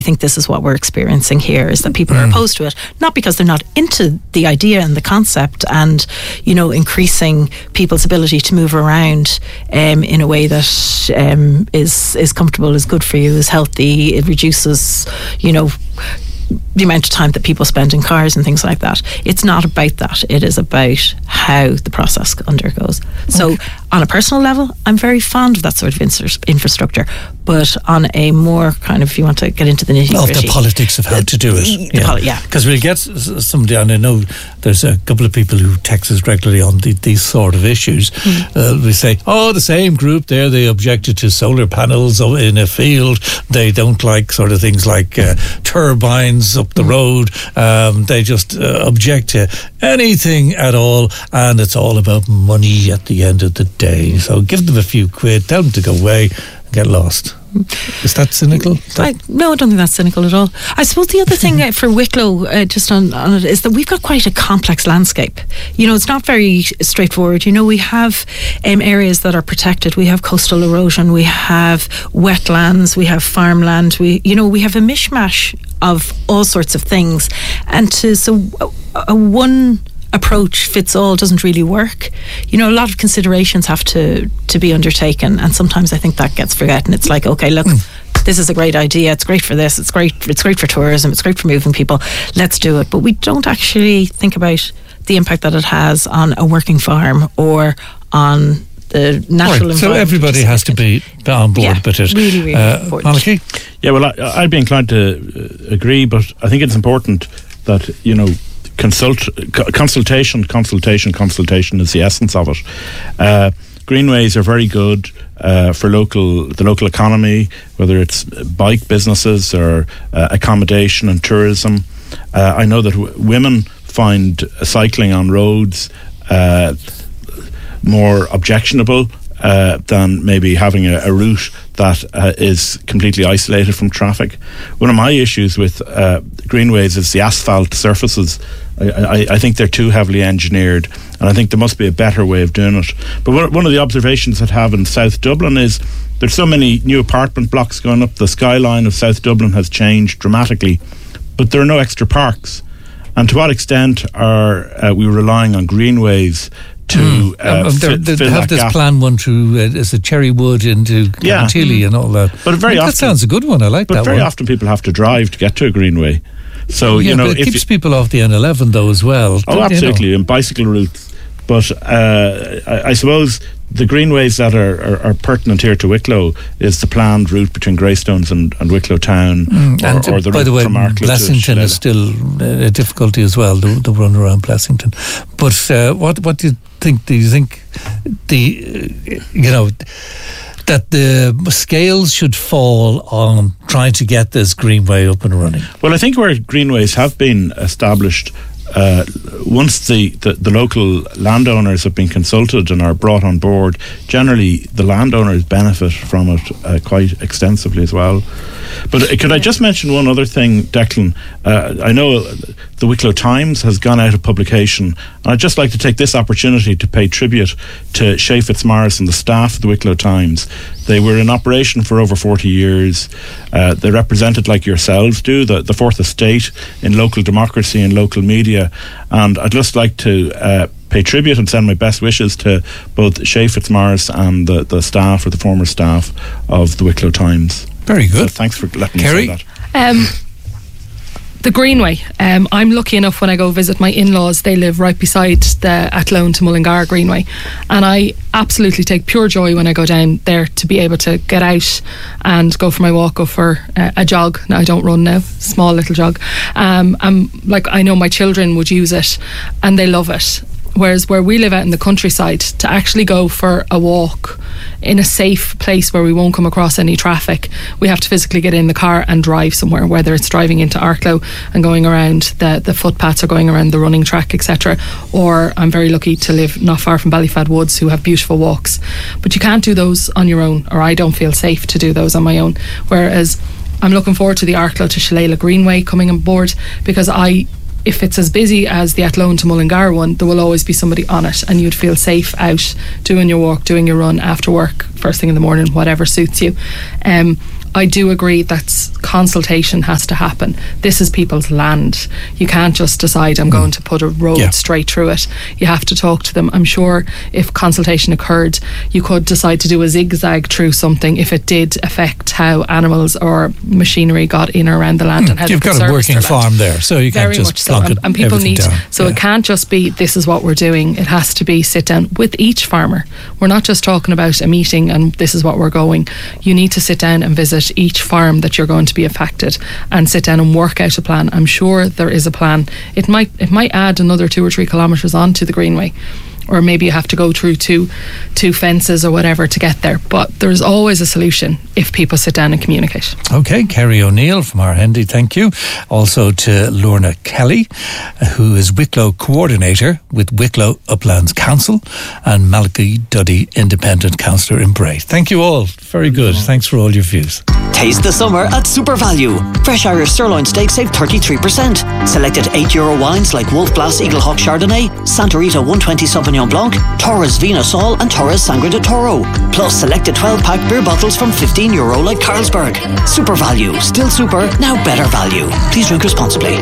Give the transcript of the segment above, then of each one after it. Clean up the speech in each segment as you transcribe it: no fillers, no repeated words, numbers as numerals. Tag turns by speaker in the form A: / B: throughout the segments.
A: think this is what we're experiencing here, is that people are opposed to it, not because they're not into the idea and the concept and, you know, increasing people's ability to move around in a way that is comfortable, is good for you, is healthy. It reduces, you know, the amount of time that people spend in cars and things like that. It's not about that. It is about how the process undergoes. So on a personal level, I'm very fond of that sort of infrastructure, but on a more kind of, if you want to get into the nitty-gritty
B: of the politics of how to do it, because we'll get somebody, and I know there's a couple of people who text us regularly on these sort of issues. We say, the same group there, they objected to solar panels in a field, they don't like sort of things like turbines up the road, they just object to anything at all, and it's all about money at the end of the day. So give them a few quid, tell them to go away and get lost. Is that cynical?
A: No, I don't think that's cynical at all. I suppose the other thing for Wicklow, just on it, is that we've got quite a complex landscape. You know, it's not very straightforward. You know, we have areas that are protected. We have coastal erosion. We have wetlands. We have farmland. We have a mishmash of all sorts of things. And a one approach fits all doesn't really work. You know, a lot of considerations have to be undertaken, and sometimes I think that gets forgotten. It's like, okay, look, this is a great idea, it's great for this, it's great for tourism, it's great for moving people, let's do it. But we don't actually think about the impact that it has on a working farm or on the natural environment. So everybody has to be
B: on board with it.
A: Really important.
B: Malachy?
C: Yeah, well, I'd be inclined to agree, but I think it's important that, you know, consultation is the essence of it. Greenways are very good for the local economy, whether it's bike businesses or accommodation and tourism. I know that women find cycling on roads more objectionable than maybe having a route that is completely isolated from traffic. One of my issues with greenways is the asphalt surfaces. I think they're too heavily engineered, and I think there must be a better way of doing it. But one of the observations I have in South Dublin is there's so many new apartment blocks going up. The skyline of South Dublin has changed dramatically, but there are no extra parks. And to what extent are we relying on greenways to
B: they have this gap. Plan one through is it Cherrywood into Carntilly and all that.
C: But very often,
B: that sounds a good one. I like that one.
C: But very often people have to drive to get to a greenway. So
B: you know, it keeps people off the N11 though as well.
C: Oh, absolutely, and bicycle routes. But I suppose the greenways that are pertinent here to Wicklow is the planned route between Greystones and Wicklow Town, or the
B: by
C: route
B: the way,
C: from Arklow
B: Blessington is still a difficulty as well. The run around Blessington. But what do you think? Do you think that the scales should fall on trying to get this greenway up and running?
C: Well, I think where greenways have been established, once the local landowners have been consulted and are brought on board, generally the landowners benefit from it quite extensively as well. But could I just mention one other thing, Declan? I know the Wicklow Times has gone out of publication, and I'd just like to take this opportunity to pay tribute to Shay Fitzmaurice and the staff of the Wicklow Times. They were in operation for over 40 years. They represented, like yourselves do, the fourth estate in local democracy and local media. And I'd just like to pay tribute and send my best wishes to both Shay Fitzmaurice and the staff, or the former staff, of the Wicklow Times.
B: Very good.
C: So thanks for letting me say that.
D: The Greenway. I'm lucky enough when I go visit my in-laws, they live right beside the Athlone to Mullingar Greenway, and I absolutely take pure joy when I go down there to be able to get out and go for my walk, go for a jog. Now I don't run now, small little jog. I know my children would use it and they love it. Whereas where we live out in the countryside, to actually go for a walk in a safe place where we won't come across any traffic, we have to physically get in the car and drive somewhere, whether it's driving into Arklow and going around the footpaths or going around the running track, etc. Or I'm very lucky to live not far from Ballyfad Woods, who have beautiful walks. But you can't do those on your own, or I don't feel safe to do those on my own. Whereas I'm looking forward to the Arklow to Shillelagh Greenway coming on board, because if it's as busy as the Athlone to Mullingar one, there will always be somebody on it, and you'd feel safe out doing your walk, doing your run after work, first thing in the morning, whatever suits you. I do agree that consultation has to happen. This is people's land. You can't just decide I'm going to put a road straight through it. You have to talk to them. I'm sure if consultation occurred, you could decide to do a zigzag through something if it did affect how animals or machinery got in or around the land and how
B: you've got a working farm there, so you can't just plonk it.
D: And people need
B: down.
D: So it can't just be this is what we're doing. It has to be sit down with each farmer. We're not just talking about a meeting and this is what we're going. You need to sit down and visit each farm that you're going to be affected and sit down and work out a plan. I'm sure there is a plan. It might add another 2 or 3 kilometres onto the Greenway, or maybe you have to go through two fences or whatever to get there. But there's always a solution if people sit down and communicate.
B: Okay, Kerry O'Neill from Hendy, thank you. Also to Lorna Kelly, who is Wicklow Coordinator with Wicklow Uplands Council, and Malachy Duddy, Independent Councillor in Bray. Thank you all. Very good. Thanks for all your views.
E: Taste the summer at Super Value. Fresh Irish sirloin steak save 33%. Selected €8 wines like Wolf Blass Eagle Hawk Chardonnay, Santa Rita 120 Sauvignon Blanc, Torres Vino Sol and Torres Sangre de Toro. Plus selected 12-pack beer bottles from €15 like Carlsberg. Super Value. Still super, now better value. Please drink responsibly.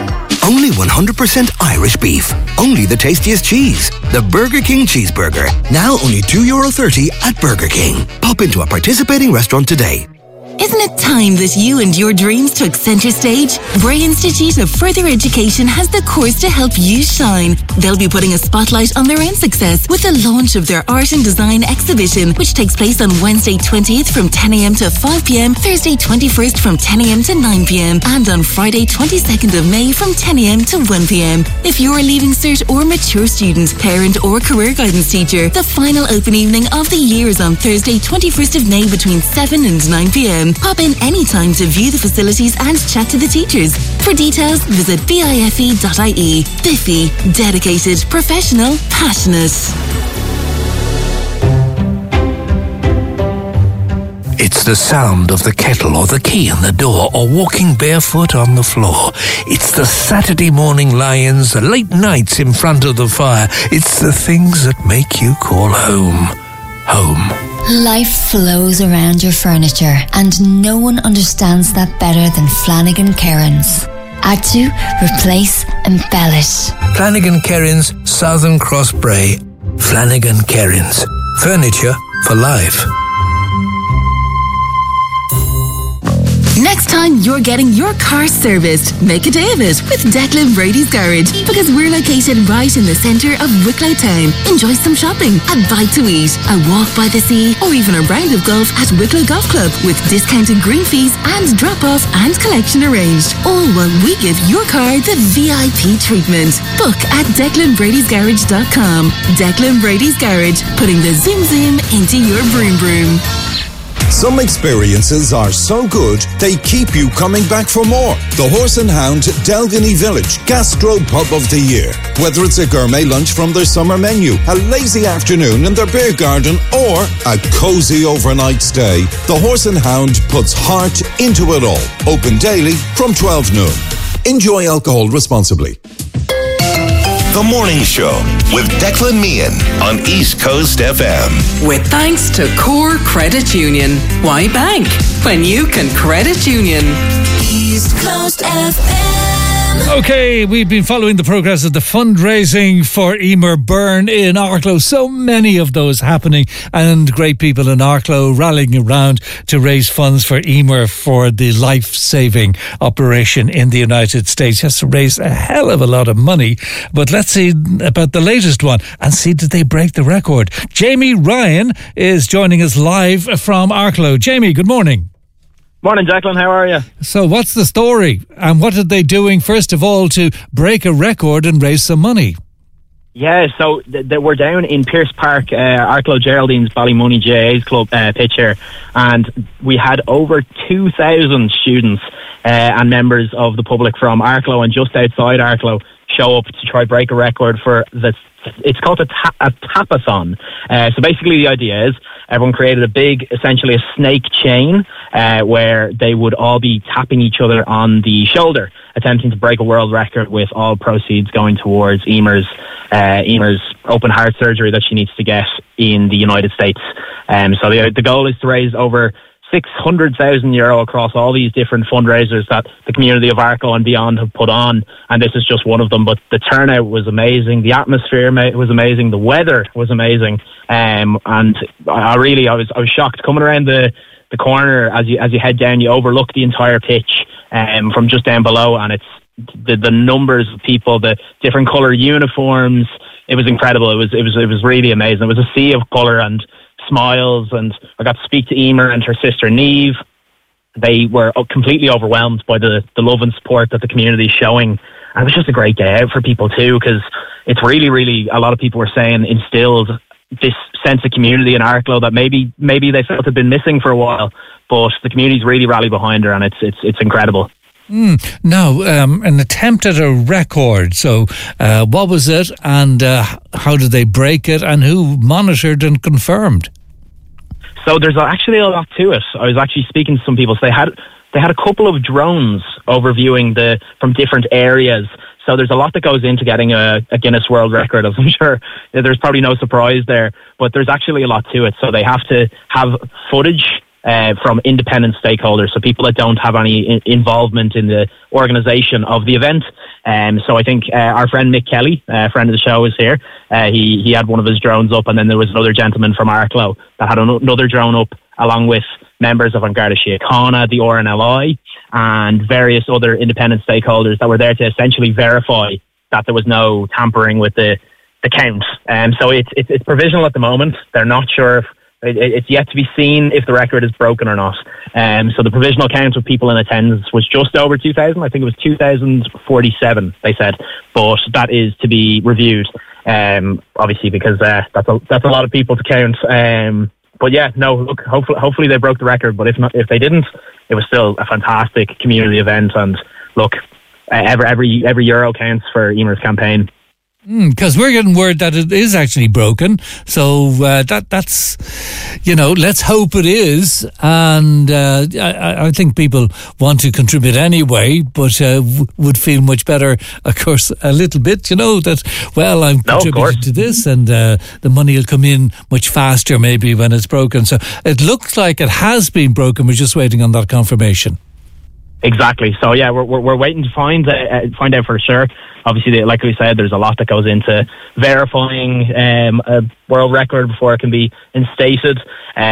F: Only 100% Irish beef. Only the tastiest cheese. The Burger King Cheeseburger. Now only €2.30 at Burger King. Pop into a participating restaurant today.
G: Isn't it time that you and your dreams took centre stage? Bray Institute of Further Education has the course to help you shine. They'll be putting a spotlight on their own success with the launch of their Art and Design exhibition, which takes place on Wednesday 20th from 10 a.m. to 5 p.m, Thursday 21st from 10 a.m. to 9 p.m, and on Friday 22nd of May from 10 a.m. to 1 p.m. If you're a Leaving Cert or mature student, parent or career guidance teacher, the final open evening of the year is on Thursday 21st of May between 7 and 9 p.m. Pop in anytime to view the facilities and chat to the teachers. For details, visit bife.ie. Biffy, dedicated, professional, passionate.
H: It's the sound of the kettle or the key in the door or walking barefoot on the floor. It's the Saturday morning lie-ins, the late nights in front of the fire. It's the things that make you call home. Home.
I: Life flows around your furniture, and no one understands that better than Flanagan Cairns. Add to, replace, embellish.
H: Flanagan Cairns, Southern Cross Bray. Flanagan Cairns. Furniture for life.
G: Next time you're getting your car serviced, make a day of it with Declan Brady's Garage, because we're located right in the centre of Wicklow Town. Enjoy some shopping, a bite to eat, a walk by the sea, or even a round of golf at Wicklow Golf Club with discounted green fees and drop-off and collection arranged. All while we give your car the VIP treatment. Book at DeclanBrady'sGarage.com. Declan Brady's Garage, putting the zoom zoom into your broom broom.
J: Some experiences are so good, they keep you coming back for more. The Horse and Hound Delgany Village Gastro Pub of the Year. Whether it's a gourmet lunch from their summer menu, a lazy afternoon in their beer garden, or a cosy overnight stay, the Horse and Hound puts heart into it all. Open daily from 12 noon. Enjoy alcohol responsibly.
K: The Morning Show with Declan Meehan on East Coast FM.
L: With thanks to Core Credit Union. Why bank when you can credit union?
G: East Coast FM.
B: Okay, we've been following the progress of the fundraising for Emer Byrne in Arklow. So many of those happening, and great people in Arklow rallying around to raise funds for Emer for the life-saving operation in the United States. Has to raise a hell of a lot of money. But let's see about the latest one and see did they break the record. Jamie Ryan is joining us live from Arklow. Jamie, good morning.
M: Morning, Declan. How are you?
B: So what's the story? And what are they doing, first of all, to break a record and raise some money?
M: Yeah, so we're down in Pierce Park, Arklow Geraldine's Ballymoney GAA's club pitch here, and we had over 2,000 students and members of the public from Arklow and just outside Arklow show up to try break a record for it's called a tapathon. So basically the idea is everyone created essentially a snake chain where they would all be tapping each other on the shoulder, attempting to break a world record, with all proceeds going towards Emer's open heart surgery that she needs to get in the United States. So the goal is to raise over 600,000 euro across all these different fundraisers that the community of Arklow and beyond have put on, and this is just one of them. But the turnout was amazing, the atmosphere was amazing, the weather was amazing, and I was shocked coming around the corner as you head down. You overlook the entire pitch from just down below, and it's the numbers of people, the different colour uniforms. It was incredible. It was really amazing. It was a sea of colour and smiles, and I got to speak to Emer and her sister Niamh. They were completely overwhelmed by the love and support that the community is showing, and it was just a great day out for people too, because it's really, really, a lot of people were saying, instilled this sense of community in Arklow that maybe they felt had been missing for a while, but the community's really rallied behind her, and it's incredible.
B: Now, an attempt at a record. So, what was it, and how did they break it, and who monitored and confirmed?
M: So there's actually a lot to it. I was actually speaking to some people. So they had a couple of drones overviewing from different areas. So there's a lot that goes into getting a Guinness World Record, as I'm sure there's probably no surprise there. But there's actually a lot to it. So they have to have footage from independent stakeholders, so people that don't have any involvement in the organisation of the event. So I think our friend Mick Kelly, friend of the show, is here. He had one of his drones up, and then there was another gentleman from Arklow that had another drone up, along with members of An Garda Síochána, the RNLI, and various other independent stakeholders that were there to essentially verify that there was no tampering with the count. So it's provisional at the moment. They're not sure if it's yet to be seen if the record is broken or not. So the provisional count of people in attendance was just over 2,000. I think it was 2,047, they said. But that is to be reviewed, obviously, because that's a lot of people to count. But yeah, no, look, hopefully they broke the record. But if they didn't, it was still a fantastic community event. And look, every euro counts for Emer's campaign.
B: Because we're getting word that it is actually broken, so that's, let's hope it is. And I think people want to contribute anyway, but would feel much better, of course, a little bit, that, well, I'm contributing to this, and the money will come in much faster maybe when it's broken. So it looks like it has been broken. We're just waiting on that confirmation.
M: Exactly. So yeah, we're waiting to find out for sure. Obviously, like we said, there's a lot that goes into verifying a world record before it can be instated.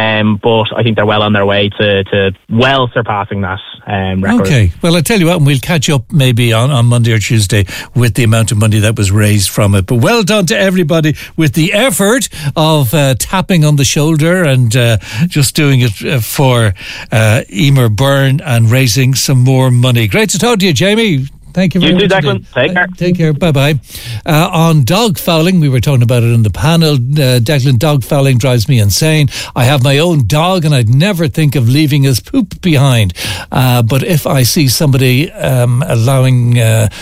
M: But I think they're well on their way to well surpassing that record. Okay. Well,
B: I tell you what, we'll catch up maybe on Monday or Tuesday with the amount of money that was raised from it. But well done to everybody with the effort of tapping on the shoulder and just doing it for Emer Byrne and raising some more money. Great to talk to you, Jamie. Thank you very much.
M: You too, Declan. Take care.
B: Take care. Bye-bye. On dog fouling, we were talking about it in the panel. Declan, dog fouling drives me insane. I have my own dog and I'd never think of leaving his poop behind. But if I see somebody allowing,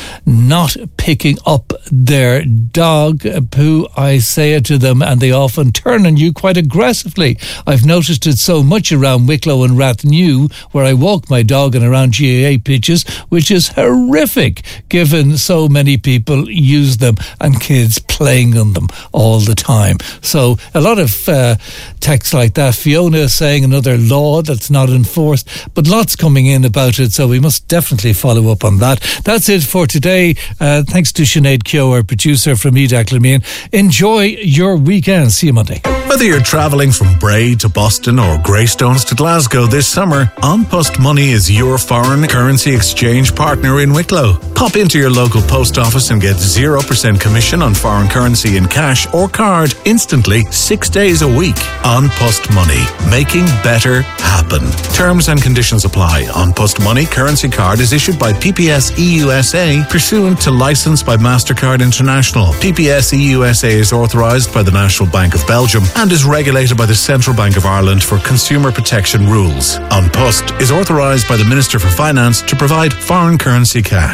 B: not picking up their dog poo, I say it to them and they often turn on you quite aggressively. I've noticed it so much around Wicklow and Rathnew, where I walk my dog and around GAA pitches, which is horrific, given so many people use them and kids playing on them all the time. So a lot of texts like that. Fiona is saying another law that's not enforced, but lots coming in about it, so we must definitely follow up on that. That's it for today. Thanks to Sinead Keogh, our producer from Declan Meehan. Enjoy your weekend. See you Monday.
N: Whether you're travelling from Bray to Boston or Greystones to Glasgow this summer, An Post Money is your foreign currency exchange partner in Wicklow. Pop into your local post office and get 0% commission on foreign currency in cash or card instantly 6 days a week. An Post Money, making better happen. Terms and conditions apply. An Post Money currency card is issued by PPS EUSA pursuant to license by MasterCard International. PPS EUSA is authorised by the National Bank of Belgium and is regulated by the Central Bank of Ireland for consumer protection rules. An Post is authorised by the Minister for Finance to provide foreign currency cash.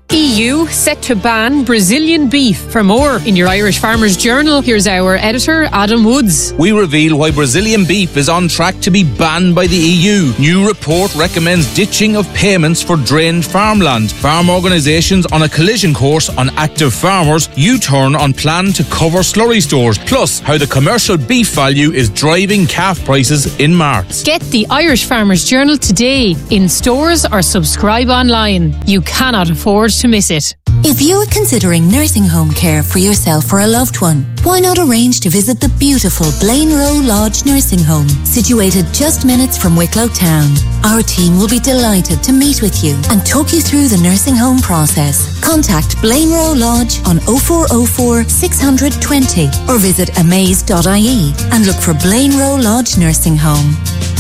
O: EU set to ban Brazilian beef. For more in your Irish Farmers Journal, here's our editor, Adam Woods.
P: We reveal why Brazilian beef is on track to be banned by the EU. New report recommends ditching of payments for drained farmland. Farm organisations on a collision course on active farmers. U-turn on plan to cover slurry stores. Plus, how the commercial beef value is driving calf prices in March.
O: Get the Irish Farmers Journal today in stores or subscribe online. You cannot afford to miss it.
G: If you're considering nursing home care for yourself or a loved one, why not arrange to visit the beautiful Blaine Row Lodge Nursing Home, situated just minutes from Wicklow town. Our team will be delighted to meet with you and talk you through the nursing home process. Contact Blaine Row Lodge on 0404 620 or visit amaze.ie and look for Blaine Row Lodge Nursing Home.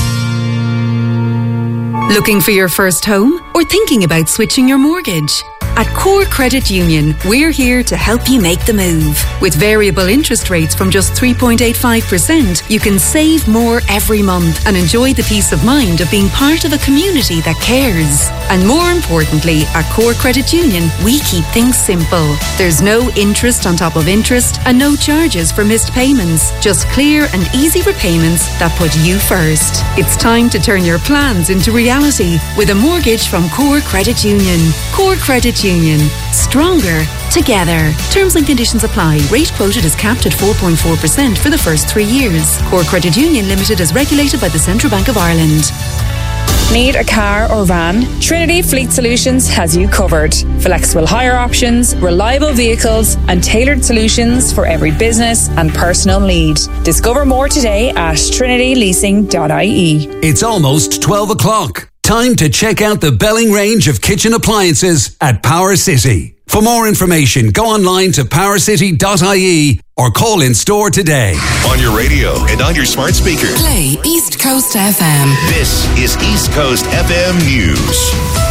L: Looking for your first home or thinking about switching your mortgage? At Core Credit Union, we're here to help you make the move. With variable interest rates from just 3.85%, you can save more every month and enjoy the peace of mind of being part of a community that cares. And more importantly, at Core Credit Union, we keep things simple. There's no interest on top of interest and no charges for missed payments. Just clear and easy repayments that put you first. It's time to turn your plans into reality with a mortgage from Core Credit Union. Core Credit Union. Stronger together. Terms and conditions apply. Rate quoted is capped at 4.4% for the first 3 years. Core Credit Union Limited is regulated by the Central Bank of Ireland.
Q: Need a car or van? Trinity Fleet Solutions has you covered. Flexible hire options, reliable vehicles, and tailored solutions for every business and personal need. Discover more today at trinityleasing.ie.
R: It's almost 12 o'clock. Time to check out the Belling range of kitchen appliances at Power City. For more information, go online to powercity.ie or call in store today.
K: On your radio and on your smart speaker.
L: Play East Coast FM.
K: This is East Coast FM News.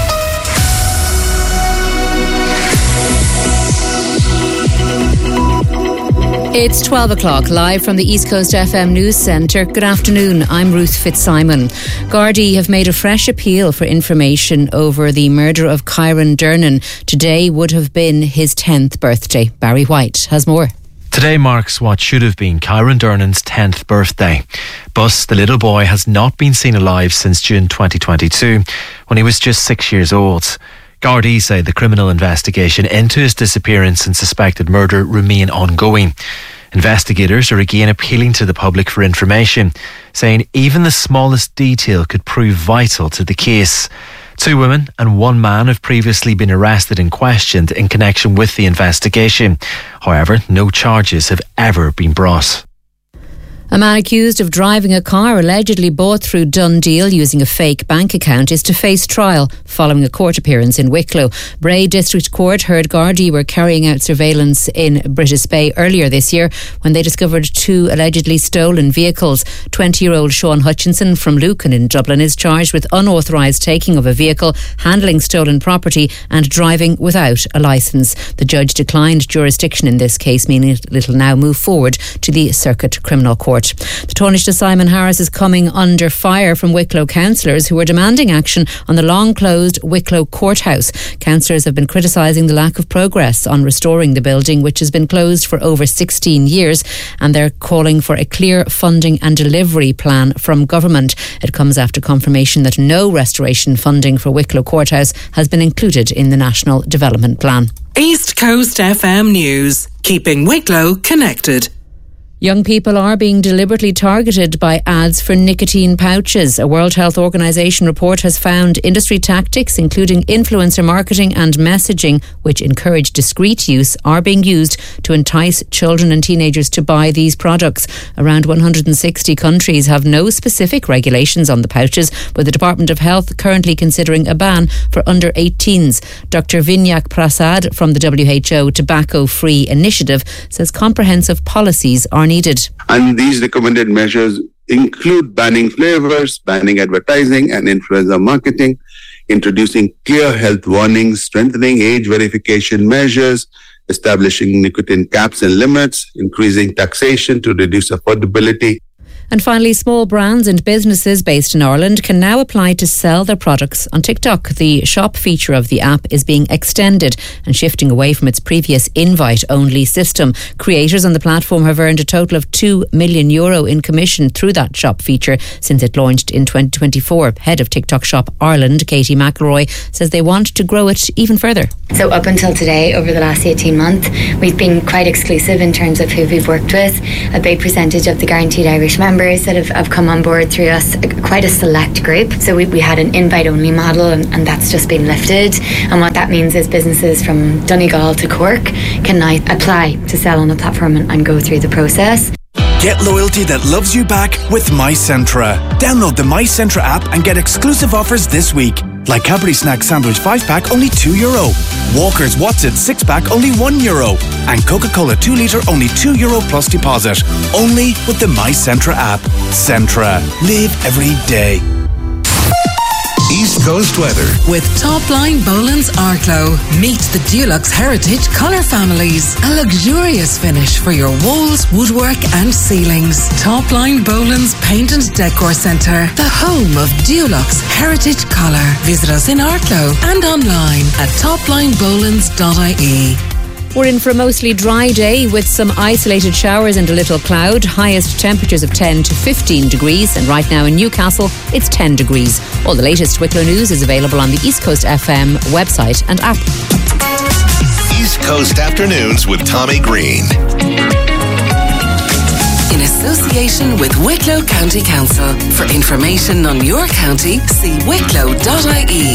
S: It's 12 o'clock, live from the East Coast FM News Centre. Good afternoon, I'm Ruth Fitzsimon. Gardaí have made a fresh appeal for information over the murder of Kyron Dernan. Today would have been his 10th birthday. Barry White has more.
T: Today marks what should have been Kyron Dernan's 10th birthday. But the little boy has not been seen alive since June 2022, when he was just 6 years old. Gardaí say the criminal investigation into his disappearance and suspected murder remain ongoing. Investigators are again appealing to the public for information, saying even the smallest detail could prove vital to the case. 2 women and 1 man have previously been arrested and questioned in connection with the investigation. However, no charges have ever been brought.
S: A man accused of driving a car allegedly bought through Dundeel using a fake bank account is to face trial following a court appearance in Wicklow. Bray District Court heard Gardaí were carrying out surveillance in British Bay earlier this year when they discovered 2 allegedly stolen vehicles. 20-year-old Sean Hutchinson from Lucan in Dublin is charged with unauthorised taking of a vehicle, handling stolen property and driving without a licence. The judge declined jurisdiction in this case, meaning it'll now move forward to the Circuit Criminal Court. The Taoiseach Simon Harris is coming under fire from Wicklow councillors who are demanding action on the long-closed Wicklow courthouse. Councillors have been criticising the lack of progress on restoring the building, which has been closed for over 16 years, and they're calling for a clear funding and delivery plan from government. It comes after confirmation that no restoration funding for Wicklow courthouse has been included in the National Development Plan.
L: East Coast FM News, keeping Wicklow connected.
S: Young people are being deliberately targeted by ads for nicotine pouches. A World Health Organization report has found industry tactics, including influencer marketing and messaging, which encourage discreet use, are being used to entice children and teenagers to buy these products. Around 160 countries have no specific regulations on the pouches, with the Department of Health currently considering a ban for under 18s. Dr. Vinyak Prasad from the WHO Tobacco Free Initiative says comprehensive policies are needed.
U: And these recommended measures include banning flavors, banning advertising and influencer marketing, introducing clear health warnings, strengthening age verification measures, establishing nicotine caps and limits, increasing taxation to reduce affordability.
S: And finally, small brands and businesses based in Ireland can now apply to sell their products on TikTok. The shop feature of the app is being extended and shifting away from its previous invite-only system. Creators on the platform have earned a total of €2 million in commission through that shop feature since it launched in 2024. Head of TikTok Shop Ireland, Katie McElroy, says they want to grow it even further.
A: So up until today, over the last 18 months, we've been quite exclusive in terms of who we've worked with. A big percentage of the Guaranteed Irish members that have come on board through us, quite a select group. So we had an invite-only model and that's just been lifted. And what that means is businesses from Donegal to Cork can now apply to sell on the platform and go through the process.
V: Get loyalty that loves you back with MyCentra. Download the MyCentra app and get exclusive offers this week. Like Cadbury Snack Sandwich 5-pack, only €2. Walker's What's It 6-pack, only €1. And Coca-Cola 2 litre, only €2 plus deposit. Only with the MyCentra app. Centra. Live every day.
K: East Coast weather.
W: With Topline Boland's Arklow. Meet the Dulux Heritage colour families. A luxurious finish for your walls, woodwork and ceilings. Topline Boland's Paint and Decor Centre. The home of Dulux Heritage Colour. Visit us in Arklow and online at toplinebolans.ie.
S: We're in for a mostly dry day with some isolated showers and a little cloud. Highest temperatures of 10 to 15 degrees. And right now in Newcastle, it's 10 degrees. All the latest Wicklow news is available on the East Coast FM website and app.
K: East Coast Afternoons with Tommy Green.
W: In association with Wicklow County Council. For information on your county, see wicklow.ie.